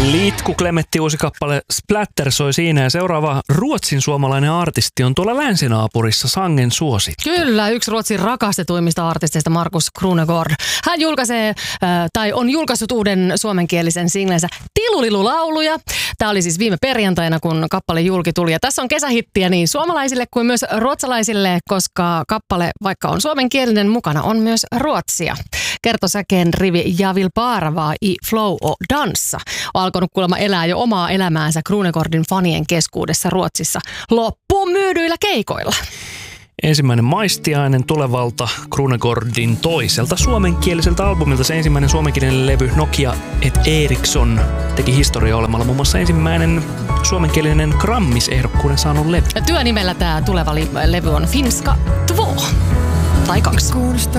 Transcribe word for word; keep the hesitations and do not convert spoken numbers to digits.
Litku Klemetti uusi kappale Splatter soi siinä ja seuraava ruotsin suomalainen artisti on tuolla länsinaapurissa sangen suosittu. Kyllä, yksi Ruotsin rakastetuimmista artisteista Markus Krunegård. Hän julkaisee, äh, tai on julkaissut uuden suomenkielisen singlensä Tilulilulauluja. Tämä oli siis viime perjantaina, kun kappale julki tuli. Ja tässä on kesähittiä niin suomalaisille kuin myös ruotsalaisille, koska kappale, vaikka on suomenkielinen, mukana on myös ruotsia. Kertosäkeen rivi Jag vill bara vara i flow och dansa on alkanut kuulemma elää jo omaa elämäänsä Krunegårdin fanien keskuudessa Ruotsissa loppuun myydyillä keikoilla. Ensimmäinen maistiainen tulevalta Krunegårdin toiselta suomenkieliseltä albumilta. Se ensimmäinen suomenkielinen levy Nokia et Ericsson teki historiaa olemalla muun muassa ensimmäinen suomenkielinen Grammis-ehdokkuuden saanut levy. Työnimellä tämä tuleva levy on Finska två tai kaksi.